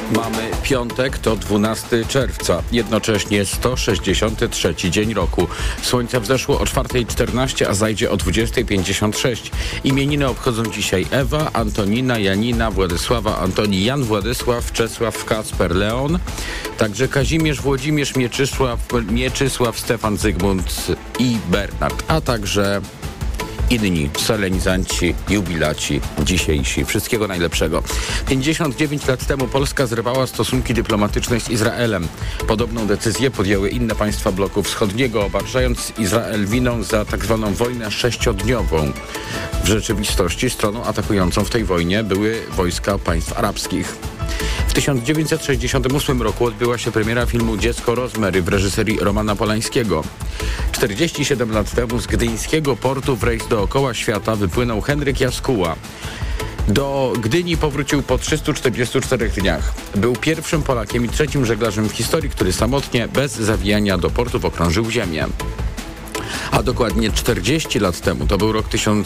Mamy piątek, to 12 czerwca, jednocześnie 163 dzień roku. Słońce wzeszło o 4:14, a zajdzie o 20:56. Imieniny obchodzą dzisiaj Ewa, Antonina, Janina, Władysława, Antoni, Jan, Władysław, Czesław, Kacper, Leon. Także Kazimierz, Włodzimierz, Mieczysław, Stefan, Zygmunt i Bernard, a także inni solenizanci, jubilaci dzisiejsi. Wszystkiego najlepszego. 59 lat temu Polska zrywała stosunki dyplomatyczne z Izraelem. Podobną decyzję podjęły inne państwa bloku wschodniego, obarczając Izrael winą za tzw. wojnę 6-dniową. W rzeczywistości stroną atakującą w tej wojnie były wojska państw arabskich. W 1968 roku odbyła się premiera filmu Dziecko Rozmery w reżyserii Romana Polańskiego. 47 lat temu z gdyńskiego portu w rejs dookoła świata wypłynął Henryk Jaskuła. Do Gdyni powrócił po 344 dniach. Był pierwszym Polakiem i trzecim żeglarzem w historii, który samotnie, bez zawijania do portów okrążył Ziemię. A dokładnie 40 lat temu, to był rok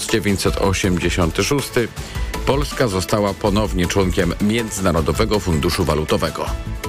1986, Polska została ponownie członkiem Międzynarodowego Funduszu Walutowego.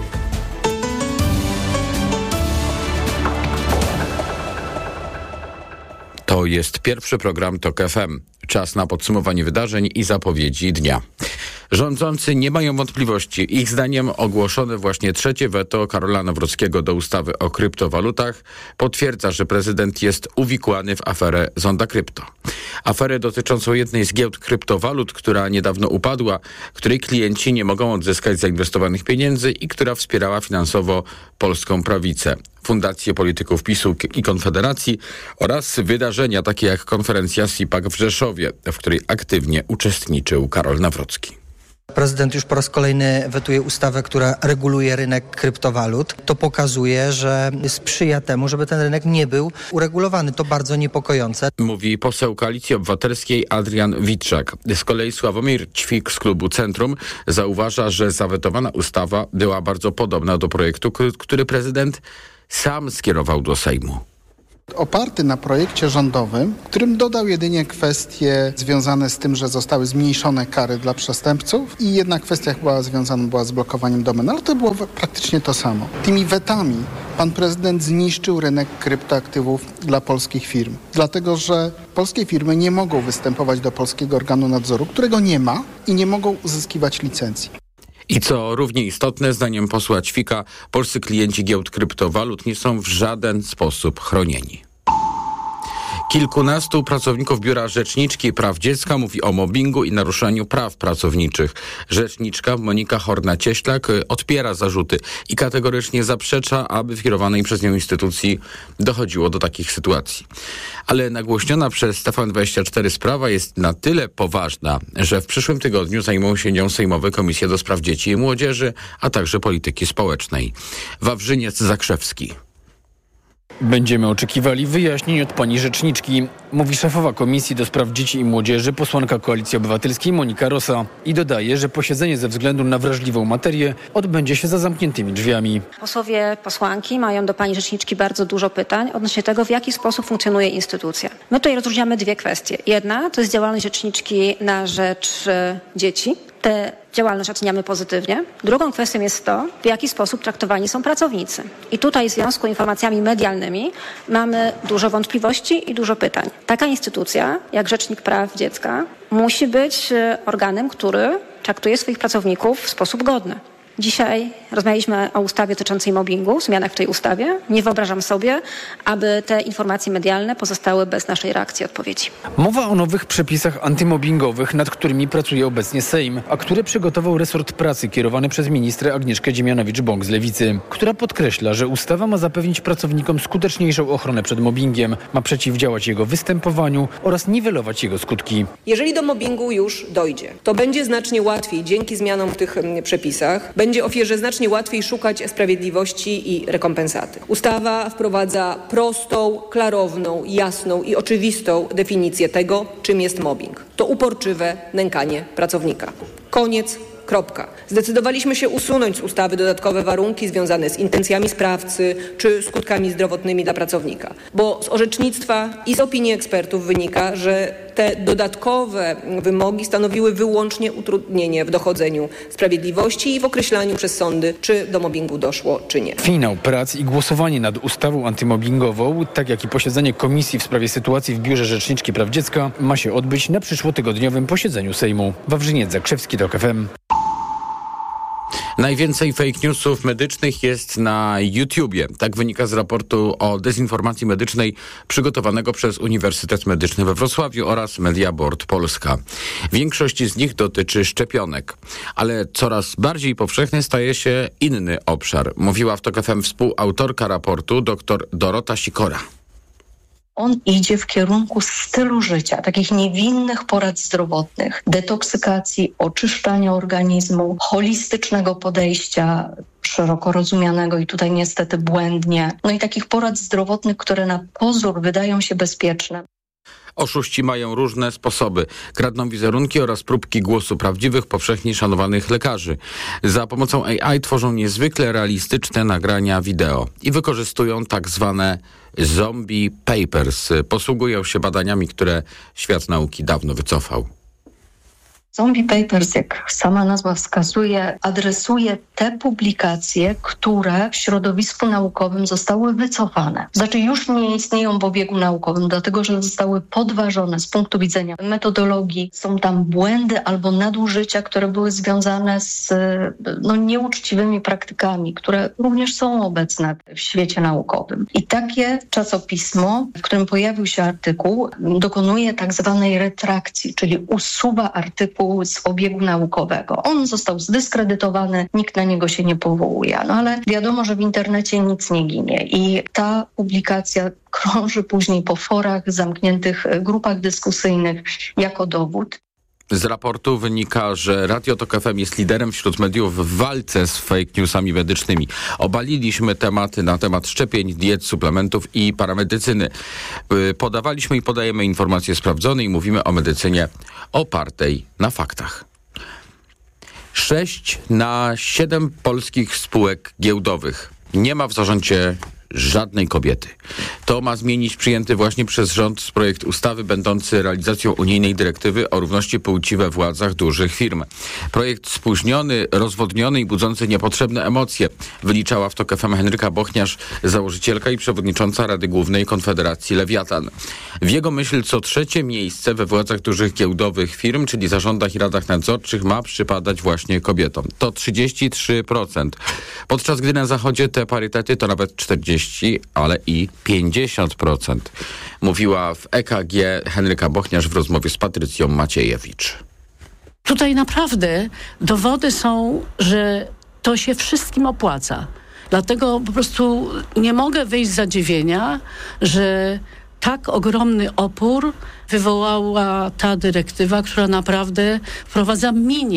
To jest pierwszy program TOK FM. Czas na podsumowanie wydarzeń i zapowiedzi dnia. Rządzący nie mają wątpliwości. Ich zdaniem ogłoszone właśnie trzecie weto Karola Nawrockiego do ustawy o kryptowalutach potwierdza, że prezydent jest uwikłany w aferę Zonda Krypto. Aferę dotyczącą jednej z giełd kryptowalut, która niedawno upadła, której klienci nie mogą odzyskać zainwestowanych pieniędzy i która wspierała finansowo polską prawicę, fundacje polityków PiS-u i Konfederacji oraz wydarzenia takie jak konferencja SIPAC w Rzeszowie, w której aktywnie uczestniczył Karol Nawrocki. Prezydent już po raz kolejny wetuje ustawę, która reguluje rynek kryptowalut. To pokazuje, że sprzyja temu, żeby ten rynek nie był uregulowany. To bardzo niepokojące. Mówi poseł Koalicji Obywatelskiej Adrian Witczak. Z kolei Sławomir Ćwik z klubu Centrum zauważa, że zawetowana ustawa była bardzo podobna do projektu, który prezydent sam skierował do Sejmu. Oparty na projekcie rządowym, którym dodał jedynie kwestie związane z tym, że zostały zmniejszone kary dla przestępców i jedna kwestia związana z blokowaniem domeny, ale to było praktycznie to samo. Tymi wetami pan prezydent zniszczył rynek kryptoaktywów dla polskich firm, dlatego że polskie firmy nie mogą występować do polskiego organu nadzoru, którego nie ma i nie mogą uzyskiwać licencji. I co równie istotne, zdaniem posła Ćwika, polscy klienci giełd kryptowalut nie są w żaden sposób chronieni. Kilkunastu pracowników Biura Rzeczniczki Praw Dziecka mówi o mobbingu i naruszaniu praw pracowniczych. Rzeczniczka Monika Horna-Cieślak odpiera zarzuty i kategorycznie zaprzecza, aby w kierowanej przez nią instytucji dochodziło do takich sytuacji. Ale nagłośniona przez TVN24 sprawa jest na tyle poważna, że w przyszłym tygodniu zajmą się nią sejmowe komisje do spraw dzieci i młodzieży, a także polityki społecznej. Wawrzyniec Zakrzewski. Będziemy oczekiwali wyjaśnień od pani rzeczniczki, mówi szefowa Komisji do Spraw Dzieci i Młodzieży, posłanka Koalicji Obywatelskiej Monika Rosa. I dodaje, że posiedzenie ze względu na wrażliwą materię odbędzie się za zamkniętymi drzwiami. Posłowie, posłanki mają do pani rzeczniczki bardzo dużo pytań odnośnie tego, w jaki sposób funkcjonuje instytucja. My tutaj rozróżniamy dwie kwestie. Jedna to jest działalność rzeczniczki na rzecz dzieci. Tę działalność oceniamy pozytywnie. Drugą kwestią jest to, w jaki sposób traktowani są pracownicy. I tutaj w związku z informacjami medialnymi mamy dużo wątpliwości i dużo pytań. Taka instytucja, jak Rzecznik Praw Dziecka, musi być organem, który traktuje swoich pracowników w sposób godny. Dzisiaj rozmawialiśmy o ustawie dotyczącej mobbingu, zmianach w tej ustawie. Nie wyobrażam sobie, aby te informacje medialne pozostały bez naszej reakcji i odpowiedzi. Mowa o nowych przepisach antymobbingowych, nad którymi pracuje obecnie Sejm, a które przygotował resort pracy kierowany przez ministrę Agnieszkę Dziemianowicz-Bąk z Lewicy, która podkreśla, że ustawa ma zapewnić pracownikom skuteczniejszą ochronę przed mobbingiem, ma przeciwdziałać jego występowaniu oraz niwelować jego skutki. Jeżeli do mobbingu już dojdzie, to będzie znacznie łatwiej dzięki zmianom w tych przepisach. Będzie ofierze znacznie łatwiej szukać sprawiedliwości i rekompensaty. Ustawa wprowadza prostą, klarowną, jasną i oczywistą definicję tego, czym jest mobbing. To uporczywe nękanie pracownika. Koniec. Kropka. Zdecydowaliśmy się usunąć z ustawy dodatkowe warunki związane z intencjami sprawcy czy skutkami zdrowotnymi dla pracownika, bo z orzecznictwa i z opinii ekspertów wynika, że te dodatkowe wymogi stanowiły wyłącznie utrudnienie w dochodzeniu sprawiedliwości i w określaniu przez sądy, czy do mobbingu doszło, czy nie. Finał prac i głosowanie nad ustawą antymobbingową, tak jak i posiedzenie komisji w sprawie sytuacji w Biurze Rzeczniczki Praw Dziecka ma się odbyć na przyszłotygodniowym posiedzeniu Sejmu. Wawrzyniec Zakrzewski, TOK FM. Najwięcej fake newsów medycznych jest na YouTubie. Tak wynika z raportu o dezinformacji medycznej przygotowanego przez Uniwersytet Medyczny we Wrocławiu oraz Mediaboard Polska. Większość z nich dotyczy szczepionek, ale coraz bardziej powszechny staje się inny obszar. Mówiła w TOK FM współautorka raportu dr Dorota Sikora. On idzie w kierunku stylu życia, takich niewinnych porad zdrowotnych, detoksykacji, oczyszczania organizmu, holistycznego podejścia, szeroko rozumianego i tutaj niestety błędnie, no i takich porad zdrowotnych, które na pozór wydają się bezpieczne. Oszuści mają różne sposoby. Kradną wizerunki oraz próbki głosu prawdziwych, powszechnie szanowanych lekarzy. Za pomocą AI tworzą niezwykle realistyczne nagrania wideo i wykorzystują tak zwane zombie papers. Posługują się badaniami, które świat nauki dawno wycofał. Zombie Papers, jak sama nazwa wskazuje, adresuje te publikacje, które w środowisku naukowym zostały wycofane. Znaczy już nie istnieją w obiegu naukowym, dlatego że zostały podważone z punktu widzenia metodologii. Są tam błędy albo nadużycia, które były związane z nieuczciwymi praktykami, które również są obecne w świecie naukowym. I takie czasopismo, w którym pojawił się artykuł, dokonuje tak zwanej retrakcji, czyli usuwa artykuł z obiegu naukowego. On został zdyskredytowany, nikt na niego się nie powołuje. No ale wiadomo, że w internecie nic nie ginie i ta publikacja krąży później po forach, zamkniętych grupach dyskusyjnych jako dowód. Z raportu wynika, że Radio TOK FM jest liderem wśród mediów w walce z fake newsami medycznymi. Obaliliśmy tematy na temat szczepień, diet, suplementów i paramedycyny. Podawaliśmy i podajemy informacje sprawdzone i mówimy o medycynie opartej na faktach. 6 na 7 polskich spółek giełdowych nie ma w zarządzie żadnej kobiety. To ma zmienić przyjęty właśnie przez rząd projekt ustawy będący realizacją unijnej dyrektywy o równości płci we władzach dużych firm. Projekt spóźniony, rozwodniony i budzący niepotrzebne emocje, wyliczała w TOK FM Henryka Bochniarz, założycielka i przewodnicząca Rady Głównej Konfederacji Lewiatan. W jego myśl co trzecie miejsce we władzach dużych giełdowych firm, czyli zarządach i radach nadzorczych, ma przypadać właśnie kobietom. To 33%. Podczas gdy na zachodzie te parytety to nawet 40%, ale i 50%. Mówiła w EKG Henryka Bochniarz w rozmowie z Patrycją Maciejewicz. Tutaj naprawdę dowody są, że to się wszystkim opłaca. Dlatego po prostu nie mogę wyjść z zadziwienia, że tak ogromny opór wywołała ta dyrektywa, która naprawdę wprowadza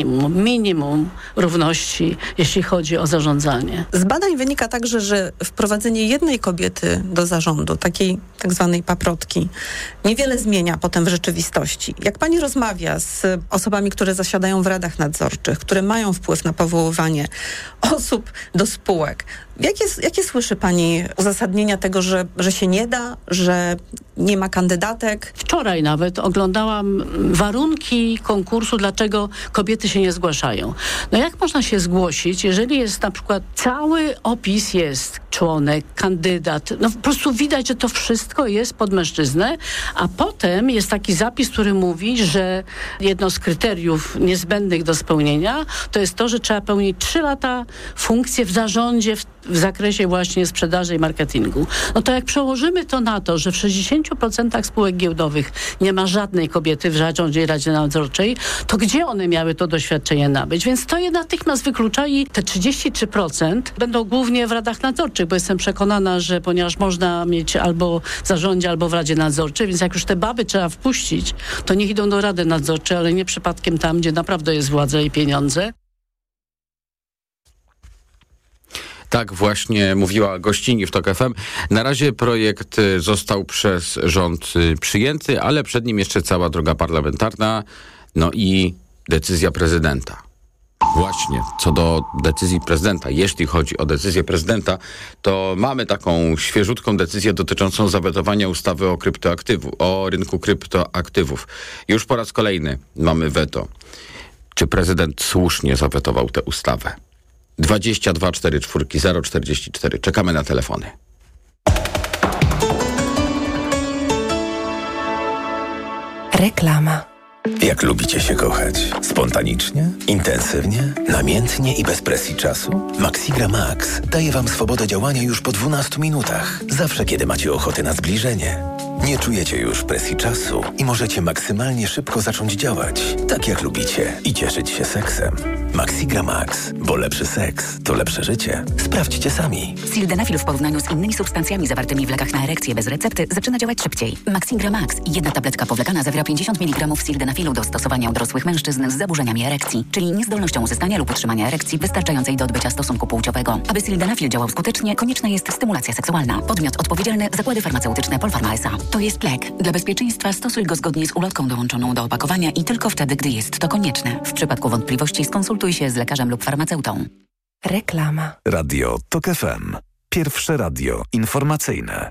minimum równości, jeśli chodzi o zarządzanie. Z badań wynika także, że wprowadzenie jednej kobiety do zarządu, takiej tak zwanej paprotki, niewiele zmienia potem w rzeczywistości. Jak pani rozmawia z osobami, które zasiadają w radach nadzorczych, które mają wpływ na powoływanie osób do spółek, jakie słyszy pani uzasadnienia tego, że się nie da, że nie ma kandydatek? Wczoraj nawet oglądałam warunki konkursu, dlaczego kobiety się nie zgłaszają. No jak można się zgłosić, jeżeli jest na przykład cały opis jest członek, kandydat, no po prostu widać, że to wszystko jest pod mężczyznę, a potem jest taki zapis, który mówi, że jedno z kryteriów niezbędnych do spełnienia to jest to, że trzeba pełnić 3 lata funkcję w zarządzie w zakresie właśnie sprzedaży i marketingu. No to jak przełożymy to na to, że w 60% spółek giełdowych nie ma żadnej kobiety w zarządzie i radzie nadzorczej, to gdzie one miały to doświadczenie nabyć? Więc to je natychmiast wyklucza i te 33% będą głównie w radach nadzorczych, bo jestem przekonana, że ponieważ można mieć albo w zarządzie, albo w radzie nadzorczej, więc jak już te baby trzeba wpuścić, to niech idą do rady nadzorczej, ale nie przypadkiem tam, gdzie naprawdę jest władza i pieniądze. Tak właśnie mówiła gościni w TOK FM. Na razie projekt został przez rząd przyjęty, ale przed nim jeszcze cała droga parlamentarna, no i decyzja prezydenta. Właśnie, co do decyzji prezydenta, jeśli chodzi o decyzję prezydenta, to mamy taką świeżutką decyzję dotyczącą zawetowania ustawy o rynku kryptoaktywów. Już po raz kolejny mamy weto. Czy prezydent słusznie zawetował tę ustawę? 22 44 044. Czekamy na telefony. Reklama. Jak lubicie się kochać? Spontanicznie? Intensywnie? Namiętnie i bez presji czasu? Maxigra Max daje Wam swobodę działania już po 12 minutach. Zawsze, kiedy macie ochotę na zbliżenie. Nie czujecie już presji czasu i możecie maksymalnie szybko zacząć działać, tak jak lubicie, i cieszyć się seksem. Maxigra Max, bo lepszy seks to lepsze życie. Sprawdźcie sami. Sildenafil w porównaniu z innymi substancjami zawartymi w lekach na erekcję bez recepty zaczyna działać szybciej. Maxigra Max, jedna tabletka powlekana, zawiera 50 mg sildenafilu do stosowania u dorosłych mężczyzn z zaburzeniami erekcji, czyli niezdolnością uzyskania lub utrzymania erekcji wystarczającej do odbycia stosunku płciowego. Aby sildenafil działał skutecznie, konieczna jest stymulacja seksualna. Podmiot odpowiedzialny: Zakłady Farmaceutyczne Polpharma S.A. To jest lek. Dla bezpieczeństwa stosuj go zgodnie z ulotką dołączoną do opakowania i tylko wtedy, gdy jest to konieczne. W przypadku wątpliwości skonsultuj się z lekarzem lub farmaceutą. Reklama. Radio TOK FM. Pierwsze radio informacyjne.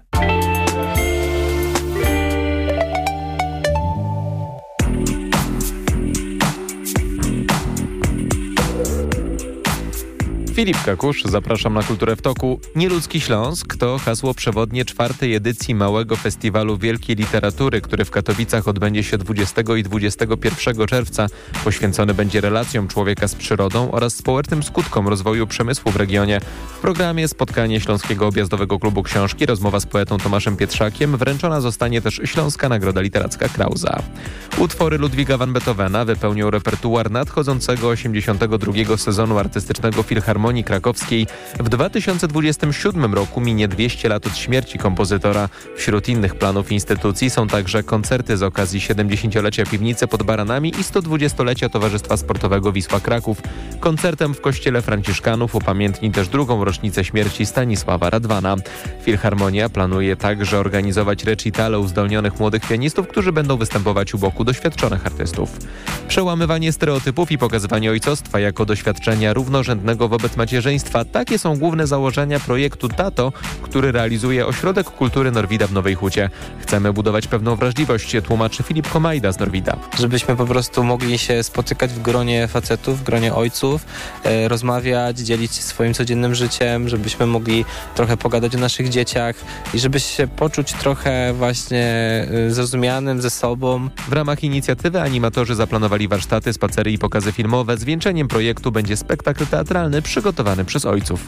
Filip Kakusz, zapraszam na Kulturę w Toku. Nieludzki Śląsk to hasło przewodnie 4. edycji Małego Festiwalu Wielkiej Literatury, który w Katowicach odbędzie się 20 i 21 czerwca. Poświęcony będzie relacjom człowieka z przyrodą oraz społecznym skutkom rozwoju przemysłu w regionie. W programie spotkanie Śląskiego Objazdowego Klubu Książki, rozmowa z poetą Tomaszem Pietrzakiem, wręczona zostanie też Śląska Nagroda Literacka Krausa. Utwory Ludwiga van Beethovena wypełnią repertuar nadchodzącego 82. sezonu artystycznego Filharmonii Krakowskiej. W 2027 roku minie 200 lat od śmierci kompozytora. Wśród innych planów instytucji są także koncerty z okazji 70-lecia Piwnicy pod Baranami i 120-lecia Towarzystwa Sportowego Wisła Kraków. Koncertem w Kościele Franciszkanów upamiętni też drugą rocznicę śmierci Stanisława Radwana. Filharmonia planuje także organizować recitale uzdolnionych młodych pianistów, którzy będą występować u boku doświadczonych artystów. Przełamywanie stereotypów i pokazywanie ojcostwa jako doświadczenia równorzędnego wobec macierzyństwa. Takie są główne założenia projektu Tato, który realizuje Ośrodek Kultury Norwida w Nowej Hucie. Chcemy budować pewną wrażliwość, tłumaczy Filip Komajda z Norwida. Żebyśmy po prostu mogli się spotykać w gronie facetów, w gronie ojców, rozmawiać, dzielić się swoim codziennym życiem, żebyśmy mogli trochę pogadać o naszych dzieciach i żeby się poczuć trochę właśnie zrozumianym ze sobą. W ramach inicjatywy animatorzy zaplanowali warsztaty, spacery i pokazy filmowe. Zwieńczeniem projektu będzie spektakl teatralny przygotowany przez ojców.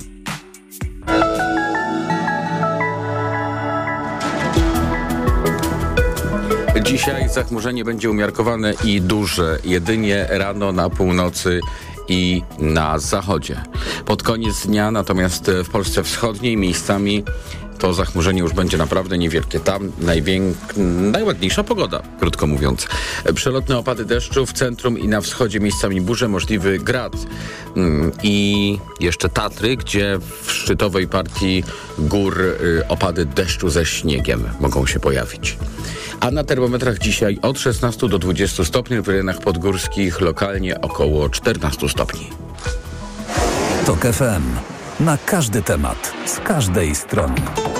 Dzisiaj zachmurzenie będzie umiarkowane i duże, jedynie rano, na północy i na zachodzie. Pod koniec dnia natomiast w Polsce Wschodniej miejscami to zachmurzenie już będzie naprawdę niewielkie. Tam najładniejsza pogoda, krótko mówiąc. Przelotne opady deszczu w centrum i na wschodzie, miejscami burze, możliwy grad. I jeszcze Tatry, gdzie w szczytowej partii gór opady deszczu ze śniegiem mogą się pojawić. A na termometrach dzisiaj od 16 do 20 stopni, w rejonach podgórskich lokalnie około 14 stopni. TOK FM. Na każdy temat, z każdej strony.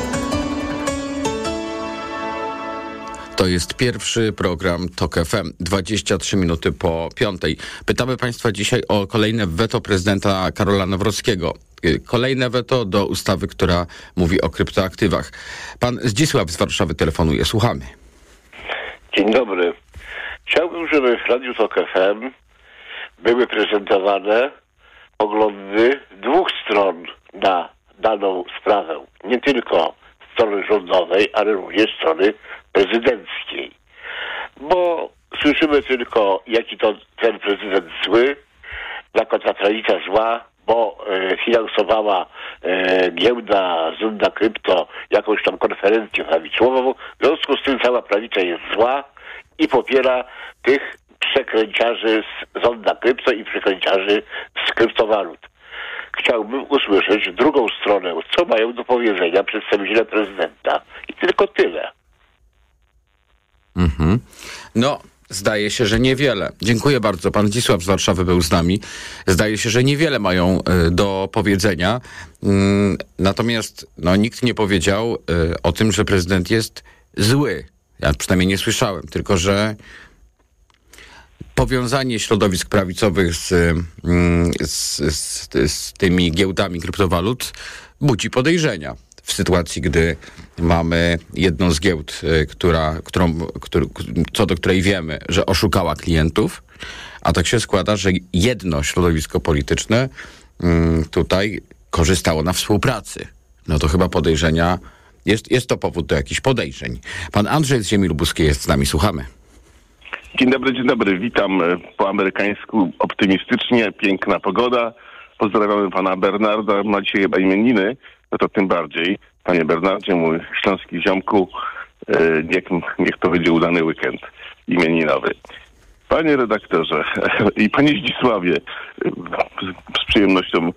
To jest pierwszy program TOK FM, 23 minuty po 5:00. Pytamy Państwa dzisiaj o kolejne weto prezydenta Karola Nawrockiego. Kolejne weto do ustawy, która mówi o kryptoaktywach. Pan Zdzisław z Warszawy telefonuje. Słuchamy. Dzień dobry. Chciałbym, żeby w Radiu TOK FM były prezentowane poglądy dwóch stron na daną sprawę. Nie tylko strony rządowej, ale również strony prezydenckiej. Bo słyszymy tylko, jaki to ten prezydent zły, jaka ta tradycja zła, bo finansowała giełda Zunda Krypto jakąś tam konferencję prawicową. W związku z tym cała prawica jest zła i popiera tych przekręciarzy z Zonda Krypto i przekręciarzy z kryptowalut. Chciałbym usłyszeć drugą stronę, co mają do powiedzenia przedstawiciele prezydenta. I tylko tyle. No, Zdaje się, że niewiele. Dziękuję bardzo. Pan Zdzisław z Warszawy był z nami. Zdaje się, że niewiele mają do powiedzenia. Natomiast nikt nie powiedział o tym, że prezydent jest zły. Ja przynajmniej nie słyszałem, tylko że powiązanie środowisk prawicowych z tymi giełdami kryptowalut budzi podejrzenia. W sytuacji, gdy mamy jedną z giełd, co do której wiemy, że oszukała klientów, a tak się składa, że jedno środowisko polityczne tutaj korzystało na współpracy. No to chyba podejrzenia, jest to powód do jakichś podejrzeń. Pan Andrzej z Ziemi Lubuskiej jest z nami, słuchamy. Dzień dobry, witam po amerykańsku optymistycznie, piękna pogoda. Pozdrawiamy pana Bernarda, ma dzisiaj chyba imieniny, no to tym bardziej. Panie Bernardzie, mój śląski ziomku, niech to będzie udany weekend imieninowy. Panie redaktorze i panie Zdzisławie, z przyjemnością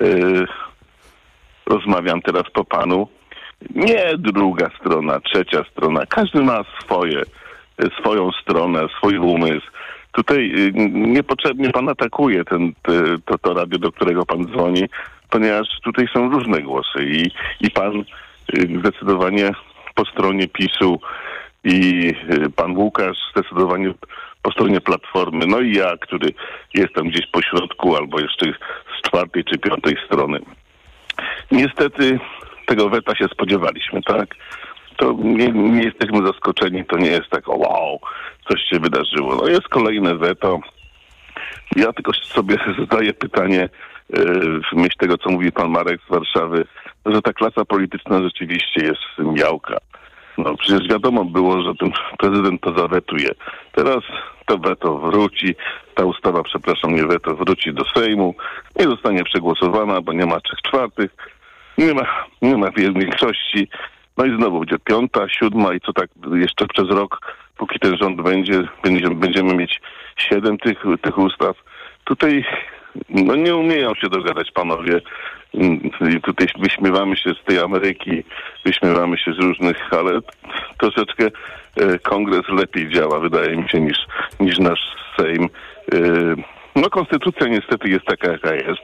rozmawiam teraz po panu. Nie druga strona, trzecia strona. Każdy ma swoją stronę, swój umysł. Tutaj niepotrzebnie pan atakuje to radio, do którego pan dzwoni, ponieważ tutaj są różne głosy i pan zdecydowanie po stronie PiS-u i pan Łukasz zdecydowanie po stronie Platformy, no i ja, który jestem gdzieś po środku albo jeszcze z czwartej czy piątej strony. Niestety tego weta się spodziewaliśmy, tak? To nie jesteśmy zaskoczeni, to nie jest tak, wow, coś się wydarzyło. No jest kolejne weto. Ja tylko sobie zadaję pytanie, w myśl tego, co mówi pan Marek z Warszawy, że ta klasa polityczna rzeczywiście jest miałka. No przecież wiadomo było, że ten prezydent to zawetuje. Teraz to weto wróci, ta ustawa, nie weto, wróci do Sejmu, nie zostanie przegłosowana, bo nie ma 3/4, nie ma większości. No i znowu będzie 5., 7. i co tak jeszcze przez rok, póki ten rząd będziemy mieć 7 tych ustaw. Tutaj nie umieją się dogadać panowie. I tutaj wyśmiewamy się z tej Ameryki, wyśmiewamy się z różnych, ale troszeczkę kongres lepiej działa, wydaje mi się, niż nasz Sejm. No konstytucja niestety jest taka, jaka jest.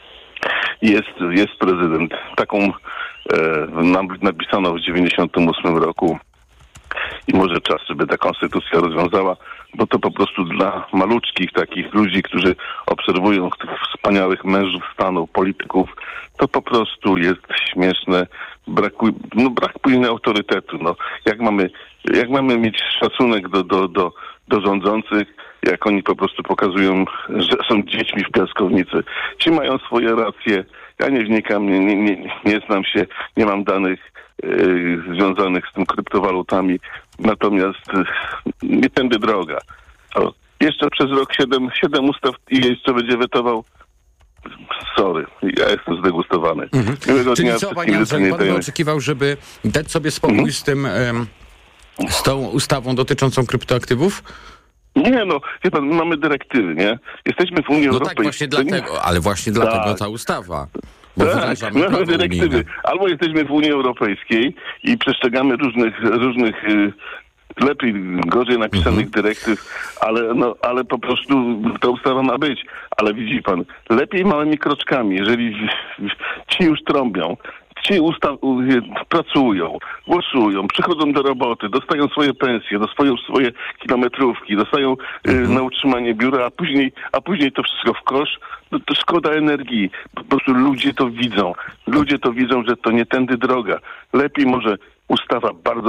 Jest prezydent. Taką napisano w 98 roku i może czas, żeby ta konstytucja rozwiązała, bo to po prostu dla maluczkich takich ludzi, którzy obserwują tych wspaniałych mężów stanu, polityków, to po prostu jest śmieszne. Brak później autorytetu. No, jak mamy mieć szacunek do rządzących, jak oni po prostu pokazują, że są dziećmi w piaskownicy. Ci mają swoje racje. Ja nie wnikam, nie znam się, nie mam danych związanych z tym kryptowalutami. Natomiast nie tędy droga. Jeszcze przez rok 7 ustaw i jeszcze będzie wetował. Sorry, ja jestem zdegustowany. Czyli co, panie Andrzej, pan by oczekiwał, żeby dać sobie spokój z tą ustawą dotyczącą kryptoaktywów? Nie, wie pan, my mamy dyrektywy, nie? Jesteśmy w Unii Europejskiej. Tak, właśnie dlatego, ale właśnie dlatego ta ustawa. Bo tak, my mamy dyrektywy. Unijne. Albo jesteśmy w Unii Europejskiej i przestrzegamy różnych lepiej, gorzej napisanych dyrektyw, ale po prostu ta ustawa ma być. Ale widzi pan, lepiej małymi kroczkami, jeżeli ci już trąbią, ci pracują, głosują, przychodzą do roboty, dostają swoje pensje, dostają swoje kilometrówki, dostają na utrzymanie biura, a później to wszystko w kosz, to szkoda energii. Po prostu ludzie to widzą. Ludzie to widzą, że to nie tędy droga. Lepiej może ustawa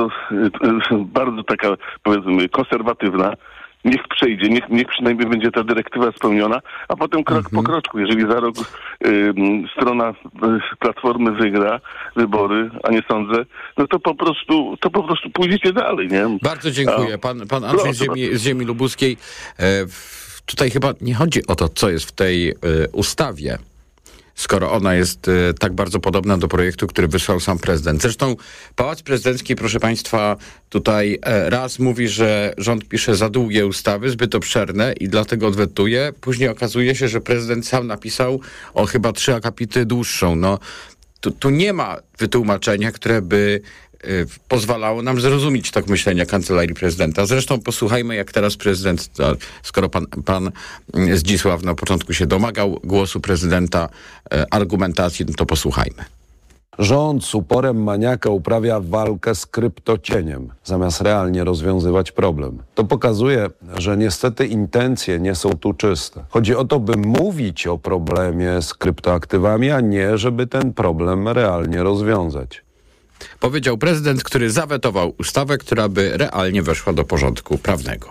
bardzo taka, powiedzmy, konserwatywna, niech przejdzie, niech przynajmniej będzie ta dyrektywa spełniona, a potem krok po kroczku. Jeżeli za rok strona Platformy wygra wybory, a nie sądzę, no to po prostu pójdziecie dalej, nie? Bardzo dziękuję. Pan Andrzej z Ziemi Lubuskiej. Tutaj chyba nie chodzi o to, co jest w tej ustawie, skoro ona jest tak bardzo podobna do projektu, który wysłał sam prezydent. Zresztą Pałac Prezydencki, proszę państwa, tutaj raz mówi, że rząd pisze za długie ustawy, zbyt obszerne i dlatego odwetuje. Później okazuje się, że prezydent sam napisał o chyba 3 akapity dłuższą. No, tu nie ma wytłumaczenia, które by pozwalało nam zrozumieć tok myślenia Kancelarii Prezydenta. Zresztą posłuchajmy, jak teraz prezydent, skoro pan Zdzisław na początku się domagał głosu prezydenta, argumentacji, no to posłuchajmy. Rząd z uporem maniaka uprawia walkę z kryptocieniem, zamiast realnie rozwiązywać problem. To pokazuje, że niestety intencje nie są tu czyste. Chodzi o to, by mówić o problemie z kryptoaktywami, a nie, żeby ten problem realnie rozwiązać. Powiedział prezydent, który zawetował ustawę, która by realnie weszła do porządku prawnego.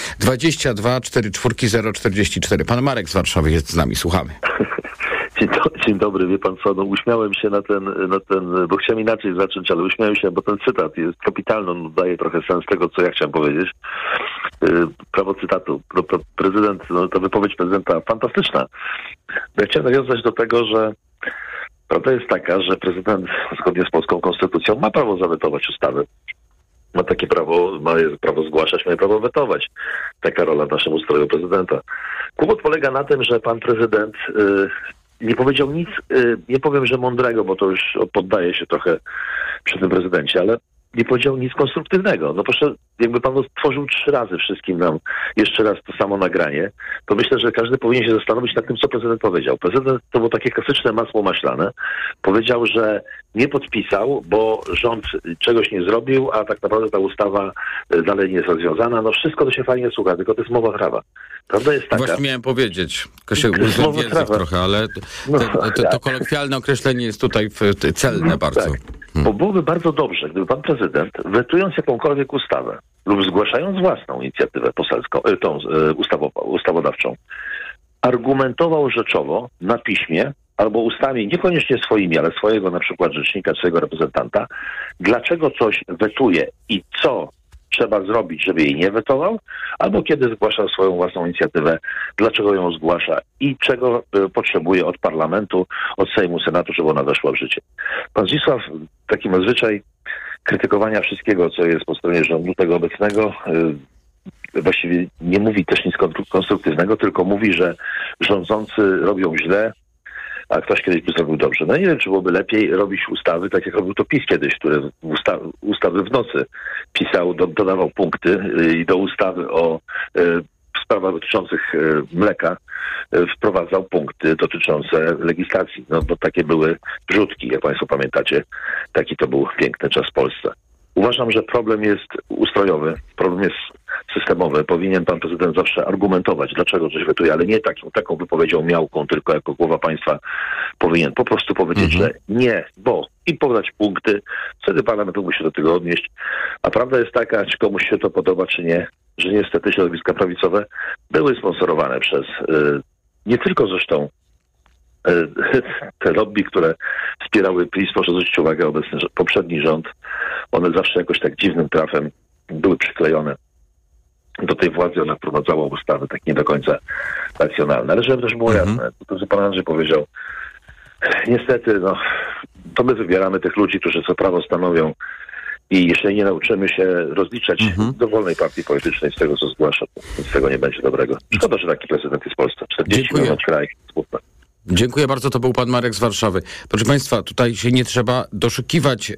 22 44 044. Pan Marek z Warszawy jest z nami. Słuchamy. Dzień dobry, wie pan co, no uśmiałem się na ten, bo chciałem inaczej zacząć, ale uśmiałem się, bo ten cytat jest kapitalny, on daje trochę sens tego, co ja chciałem powiedzieć. Prawo cytatu. Prezydent, ta wypowiedź prezydenta fantastyczna. Ja chciałem nawiązać do tego, że prawda jest taka, że prezydent zgodnie z polską konstytucją ma prawo zawetować ustawy. Ma takie prawo, ma prawo zgłaszać, ma prawo wetować. Taka rola w naszym ustroju prezydenta. Kłopot polega na tym, że pan prezydent nie powiedział nic, nie powiem, że mądrego, bo to już poddaje się trochę przy tym prezydencie, ale nie powiedział nic konstruktywnego. No proszę, jakby pan stworzył 3 razy wszystkim nam jeszcze raz to samo nagranie, to myślę, że każdy powinien się zastanowić nad tym, co prezydent powiedział. Prezydent to było takie klasyczne masło maślane. Powiedział, że nie podpisał, bo rząd czegoś nie zrobił, a tak naprawdę ta ustawa dalej nie jest rozwiązana. No wszystko to się fajnie słucha, tylko to jest mowa prawa. Prawda jest taka... Właśnie miałem powiedzieć, tylko się użyłem język trochę, ale to kolokwialne określenie jest tutaj celne bardzo. Tak. Bo byłoby bardzo dobrze, gdyby pan prezydent, wetując jakąkolwiek ustawę lub zgłaszając własną inicjatywę poselską, ustawodawczą, argumentował rzeczowo na piśmie albo ustami, niekoniecznie swoimi, ale swojego na przykład rzecznika, swojego reprezentanta, dlaczego coś wetuje i co trzeba zrobić, żeby jej nie wetował, albo kiedy zgłasza swoją własną inicjatywę, dlaczego ją zgłasza i czego potrzebuje od parlamentu, od Sejmu, Senatu, żeby ona weszła w życie. Pan Zdzisław taki ma zwyczaj krytykowania wszystkiego, co jest po stronie rządu tego obecnego. Właściwie nie mówi też nic konstruktywnego, tylko mówi, że rządzący robią źle, a ktoś kiedyś by zrobił dobrze. No nie wiem, czy byłoby lepiej robić ustawy, tak jak robił to PiS kiedyś, który ustawy w nocy pisał, dodawał punkty i do ustawy o sprawach dotyczących mleka wprowadzał punkty dotyczące legislacji. No bo takie były wrzutki, jak państwo pamiętacie. Taki to był piękny czas w Polsce. Uważam, że problem jest ustrojowy, problem jest systemowy. Powinien pan prezydent zawsze argumentować, dlaczego coś wetuje, ale nie taką wypowiedzią miałką, tylko jako głowa państwa powinien po prostu powiedzieć, że nie, bo i podać punkty, wtedy parlament mógłby się do tego odnieść. A prawda jest taka, czy komuś się to podoba, czy nie, że niestety środowiska prawicowe były sponsorowane przez nie tylko zresztą te lobby, które wspierały PiS, proszę zwrócić uwagę, obecny poprzedni rząd, one zawsze jakoś tak dziwnym trafem były przyklejone do tej władzy, ona wprowadzała ustawy tak nie do końca racjonalne. Ale żeby też było jasne, to co pan Andrzej powiedział, niestety, to my wybieramy tych ludzi, którzy co prawo stanowią i jeśli nie nauczymy się rozliczać dowolnej partii politycznej z tego, co zgłasza, to z tego nie będzie dobrego. Szkoda, że taki prezydent jest w Polsce. 40 milionów kraj, smutne. Dziękuję bardzo, to był pan Marek z Warszawy. Proszę państwa, tutaj się nie trzeba doszukiwać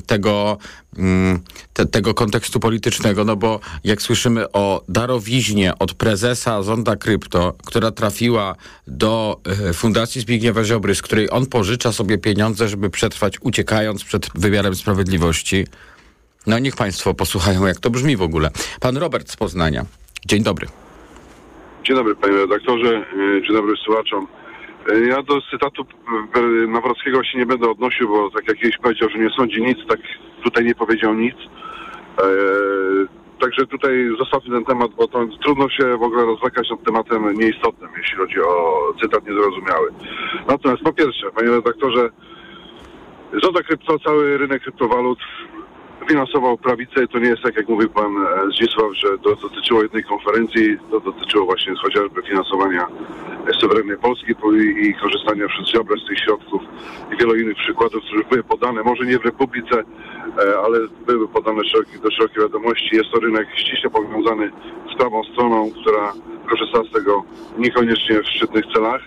tego kontekstu politycznego, no bo jak słyszymy o darowiźnie od prezesa Zonda Krypto, która trafiła do Fundacji Zbigniewa Ziobry, z której on pożycza sobie pieniądze, żeby przetrwać, uciekając przed wymiarem sprawiedliwości. No niech państwo posłuchają, jak to brzmi w ogóle. Pan Robert z Poznania. Dzień dobry. Dzień dobry, panie redaktorze. Dzień dobry słuchaczom. Ja do cytatu Nawrockiego się nie będę odnosił, bo tak jak kiedyś powiedział, że nie sądzi nic, tak tutaj nie powiedział nic. Także tutaj zostawmy ten temat, bo to trudno się w ogóle rozwlekać nad tematem nieistotnym, jeśli chodzi o cytat niezrozumiały. Natomiast po pierwsze, panie redaktorze, Zonda Krypto, cały rynek kryptowalut finansował prawicę i to nie jest tak, jak mówił pan Zdzisław, że to dotyczyło jednej konferencji, to dotyczyło właśnie chociażby finansowania suwerennej Polski i korzystania przez Ziobrę z tych środków i wielu innych przykładów, które już były podane, może nie w Republice, ale były podane do szerokiej wiadomości. Jest to rynek ściśle powiązany z prawą stroną, która korzysta z tego niekoniecznie w szczytnych celach.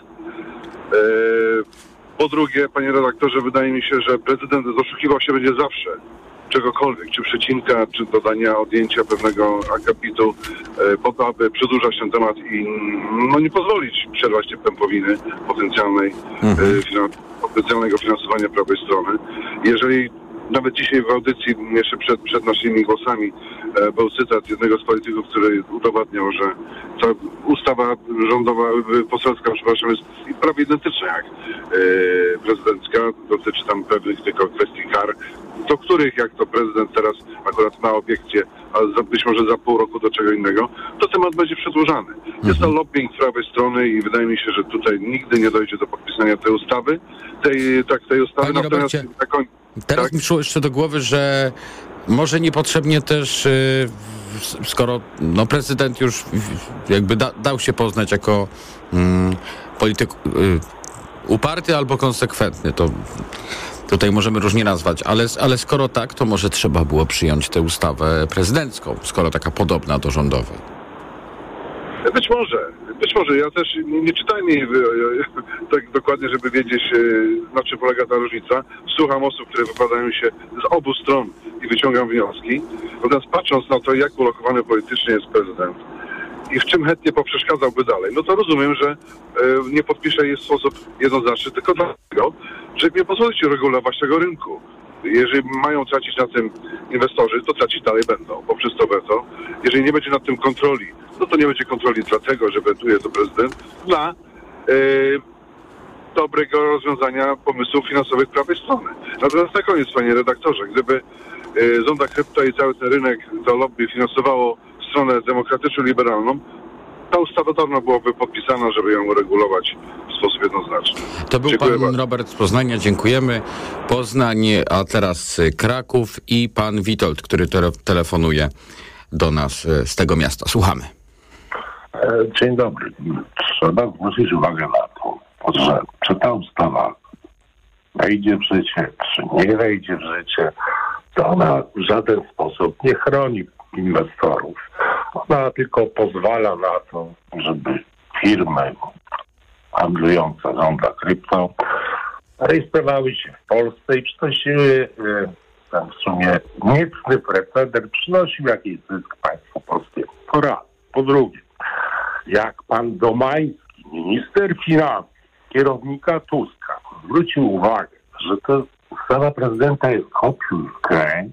Po drugie, panie redaktorze, wydaje mi się, że prezydent doszukiwał się będzie zawsze czegokolwiek, czy przecinka, czy dodania, odjęcia pewnego akapitu, po to, aby przedłużać ten temat i nie pozwolić przerwać tej pępowiny potencjalnego finansowania prawej strony. Jeżeli nawet dzisiaj w audycji, jeszcze przed naszymi głosami, był cytat jednego z polityków, który udowadniał, że ta ustawa rządowa, poselska, przepraszam, jest prawie identyczna jak prezydencka. Dotyczy tam pewnych tylko kwestii kar, do których, jak to prezydent teraz akurat ma obiekcje, a być może za pół roku do czego innego, to temat będzie przedłużany. Jest to lobbying z prawej strony i wydaje mi się, że tutaj nigdy nie dojdzie do podpisania tej ustawy. Tej ustawy. Panie Robercie, teraz mi przyszło jeszcze do głowy, że może niepotrzebnie też, skoro prezydent już jakby dał się poznać jako polityk uparty albo konsekwentny, to tutaj możemy różnie nazwać, ale skoro tak, to może trzeba było przyjąć tę ustawę prezydencką, skoro taka podobna do rządowej. Być może. Ja też nie czytałem jej tak dokładnie, żeby wiedzieć, na czym polega ta różnica. Słucham osób, które wypowiadają się z obu stron i wyciągam wnioski. Natomiast patrząc na to, jak ulokowany politycznie jest prezydent i w czym chętnie poprzeszkadzałby dalej, to rozumiem, że nie podpisze jej w sposób jednoznaczny, tylko dlatego, że nie pozwolicie regulować tego rynku. Jeżeli mają tracić na tym inwestorzy, to tracić dalej będą poprzez to weto. Jeżeli nie będzie nad tym kontroli, to nie będzie kontroli dlatego, że wetuje to prezydent, dla dobrego rozwiązania pomysłów finansowych prawej strony. Natomiast na koniec, panie redaktorze, gdyby zonda krypto i cały ten rynek, to lobby finansowało stronę demokratyczno-liberalną, ta ustawa dawno byłaby podpisana, żeby ją uregulować w sposób jednoznaczny. To był pan Robert z Poznania, dziękujemy. Poznań, a teraz Kraków i pan Witold, który telefonuje do nas z tego miasta. Słuchamy. Dzień dobry. Trzeba zwrócić uwagę na to, że czy ta ustawa wejdzie w życie, czy nie wejdzie w życie, to ona w żaden sposób nie chroni inwestorów. Ona tylko pozwala na to, żeby firmy handlujące zonda krypto rejestrowały się w Polsce i przynosiły w sumie niecny precedent, przynosił jakiś zysk państwu polskiemu. To raz. Po drugie, jak pan Domański, minister finansów, kierownika Tuska, zwrócił uwagę, że to ustawa prezydenta jest kopiuj wklej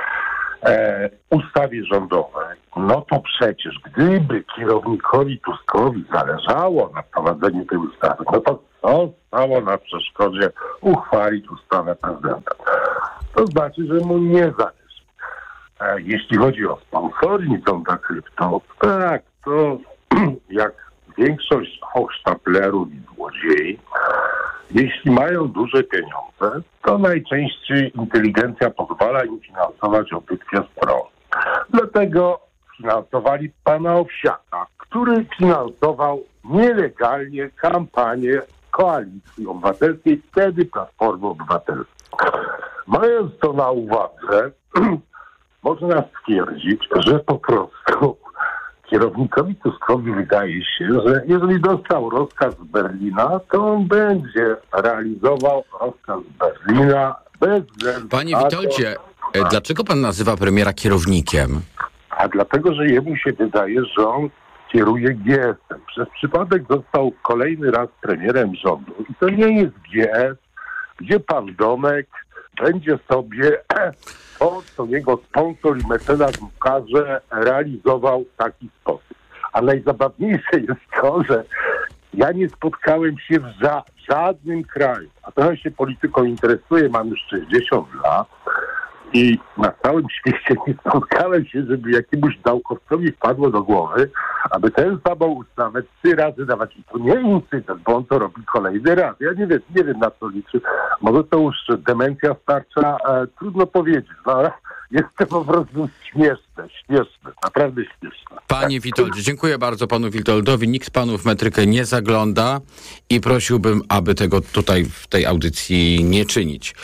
ustawie rządowej, to przecież gdyby kierownikowi Tuskowi zależało na wprowadzeniu tej ustawy, to co stało na przeszkodzie uchwalić ustawę prezydenta? To znaczy, że mu nie zależy. Jeśli chodzi o sponsoring zonda krypto, tak, to jak większość hochsztaplerów i złodziei, jeśli mają duże pieniądze, to najczęściej inteligencja pozwala im finansować obydwie strony. Dlatego finansowali pana Owsiaka, który finansował nielegalnie kampanię Koalicji Obywatelskiej, wtedy Platformy Obywatelskiej. Mając to na uwadze, można stwierdzić, że po prostu kierownikowi Tuskowi wydaje się, że jeżeli dostał rozkaz z Berlina, to on będzie realizował rozkaz z Berlina bez względu. Panie Witoldzie, dlaczego pan nazywa premiera kierownikiem? A dlatego, że jemu się wydaje, że on kieruje GS-em. Przez przypadek został kolejny raz premierem rządu. I to nie jest GS, gdzie pan Domek będzie sobie to, co jego sponsor i mecenas mu każe, realizował w taki sposób. A najzabawniejsze jest to, że ja nie spotkałem się w żadnym kraju, a trochę się polityką interesuję, mam już 60 lat i na całym świecie nie spotkałem się, żeby jakiemuś naukowcowi wpadło do głowy, aby tę samą ustawę 3 razy dawać. I to nie incydent, bo on to robi kolejny raz. Ja nie wiem na co liczy. Może to już demencja starcza, trudno powiedzieć. Jest to po prostu śmieszne, naprawdę śmieszne. Panie Witoldzie, dziękuję bardzo panu Witoldowi. Nikt panu w metrykę nie zagląda i prosiłbym, aby tego tutaj w tej audycji nie czynić.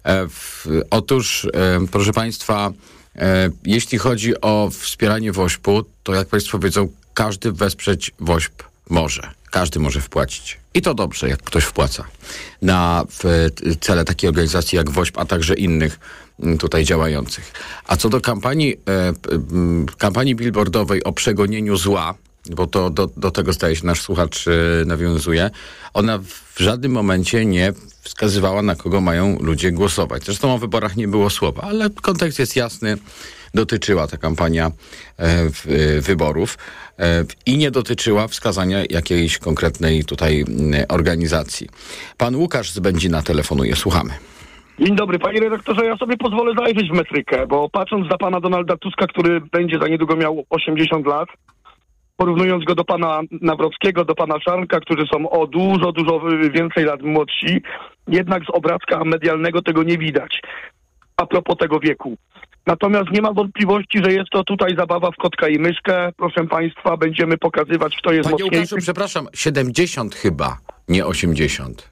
Otóż, proszę państwa, jeśli chodzi o wspieranie WOŚP-u, to jak państwo wiedzą, każdy wesprzeć WOŚP może. Każdy może wpłacić. I to dobrze, jak ktoś wpłaca na cele takiej organizacji jak WOŚP, a także innych tutaj działających. A co do kampanii billboardowej o przegonieniu zła, bo to do tego staje się nasz słuchacz nawiązuje, ona w żadnym momencie nie wskazywała, na kogo mają ludzie głosować. Zresztą o wyborach nie było słowa, ale kontekst jest jasny. Dotyczyła ta kampania wyborów i nie dotyczyła wskazania jakiejś konkretnej tutaj organizacji. Pan Łukasz z Będzina telefonuje. Słuchamy. Dzień dobry, panie redaktorze. Ja sobie pozwolę zajrzeć w metrykę, bo patrząc na pana Donalda Tuska, który będzie za niedługo miał 80 lat, porównując go do pana Nawrockiego, do pana Czarnka, którzy są o dużo więcej lat młodsi, jednak z obrazka medialnego tego nie widać. A propos tego wieku. Natomiast nie ma wątpliwości, że jest to tutaj zabawa w kotka i myszkę. Proszę państwa, będziemy pokazywać, kto jest mocniejszy. Panie Łukaszu, przepraszam, 70 chyba, nie 80.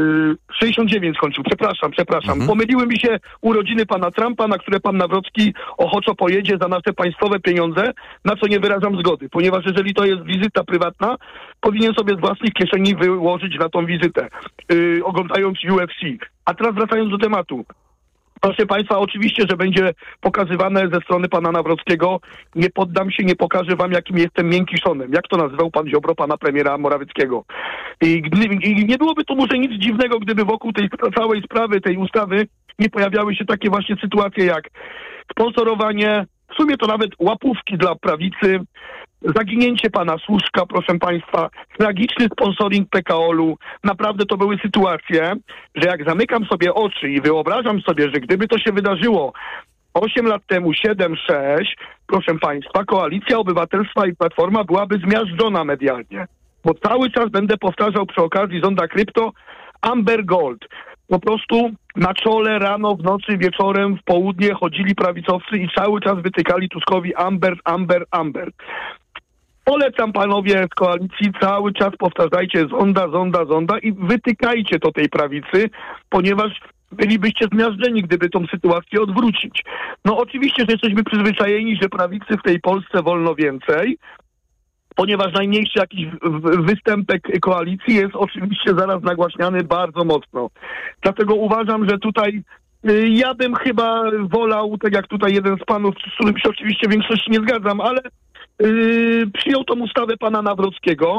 69 skończył, przepraszam. Pomyliły mi się urodziny pana Trumpa, na które pan Nawrocki ochoczo pojedzie za nasze państwowe pieniądze, na co nie wyrażam zgody, ponieważ jeżeli to jest wizyta prywatna, powinien sobie z własnych kieszeni wyłożyć na tą wizytę, oglądając UFC. A teraz wracając do tematu. Proszę państwa, oczywiście, że będzie pokazywane ze strony pana Nawrockiego. Nie poddam się, nie pokażę wam, jakim jestem miękiszonem. Jak to nazywał pan Ziobro, pana premiera Morawieckiego. I nie byłoby to może nic dziwnego, gdyby wokół tej całej sprawy, tej ustawy nie pojawiały się takie właśnie sytuacje jak sponsorowanie, w sumie to nawet łapówki dla prawicy, zaginięcie pana Słuszka, proszę państwa, tragiczny sponsoring PKOL-u. Naprawdę to były sytuacje, że jak zamykam sobie oczy i wyobrażam sobie, że gdyby to się wydarzyło 8 lat temu, 7, 6, proszę państwa, Koalicja Obywatelstwa i Platforma byłaby zmiażdżona medialnie. Bo cały czas będę powtarzał przy okazji zonda krypto Amber Gold. Po prostu na czole, rano, w nocy, wieczorem, w południe chodzili prawicowcy i cały czas wytykali Tuskowi Amber, Amber, Amber. Polecam panowie z koalicji, cały czas powtarzajcie zonda i wytykajcie to tej prawicy, ponieważ bylibyście zmiażdżeni, gdyby tą sytuację odwrócić. No oczywiście, że jesteśmy przyzwyczajeni, że prawicy w tej Polsce wolno więcej, ponieważ najmniejszy jakiś występek koalicji jest oczywiście zaraz nagłaśniany bardzo mocno. Dlatego uważam, że tutaj ja bym chyba wolał, tak jak tutaj jeden z panów, z którym się oczywiście w większości nie zgadzam, ale przyjął tą ustawę pana Nawrockiego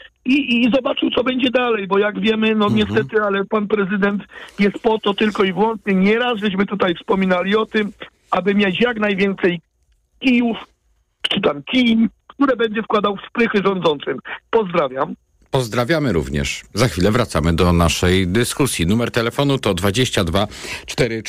i zobaczył, co będzie dalej, bo jak wiemy, no niestety, ale pan prezydent jest po to tylko i wyłącznie, nieraz żeśmy tutaj wspominali o tym, aby mieć jak najwięcej kijów, czy tam kij, które będzie wkładał w szprychy rządzącym. Pozdrawiam. Pozdrawiamy również. Za chwilę wracamy do naszej dyskusji. Numer telefonu to 22 4